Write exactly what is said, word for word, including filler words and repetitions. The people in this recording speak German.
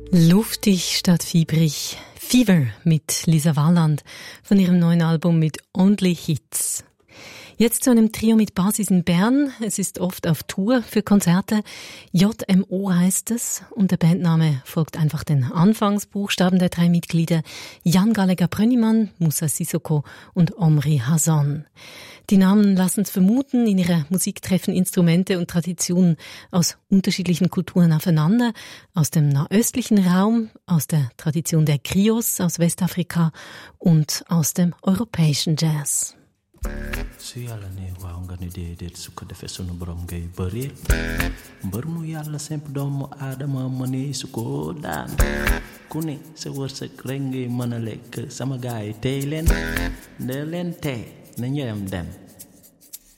Luftig statt fiebrig. Fever mit Lisa Walland von ihrem neuen Album mit Only Hits. Jetzt zu einem Trio mit Basis in Bern. Es ist oft auf Tour für Konzerte. J M O heißt es und der Bandname folgt einfach den Anfangsbuchstaben der drei Mitglieder Jan Gallagher-Brönnimann, Moussa Sissoko und Omri Hassan. Die Namen lassen es vermuten, in ihrer Musik treffen Instrumente und Traditionen aus unterschiedlichen Kulturen aufeinander, aus dem nahöstlichen Raum, aus der Tradition der Griots aus Westafrika und aus dem europäischen Jazz. su yàlla ne waaw nga ne déedéet su ko defee sunu borom ngay bëree mbër mu yàlla simple doomu aadama mënee su ko daan ku ne sa wërsëg rek ngay mën a lekk sama gaay yi tey leen nde leen tey na ñëwam dem